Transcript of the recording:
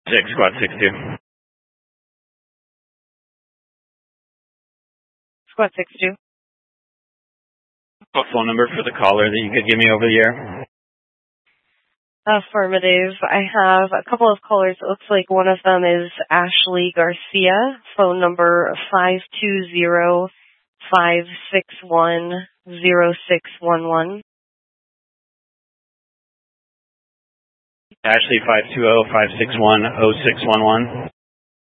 Squad 6-2. Squad 6-2. What phone number for the caller that you could give me over the air? Affirmative. I have a couple of callers. It looks like one of them is Ashley Garcia, phone number 520-561-0611. Ashley 520-561-0611.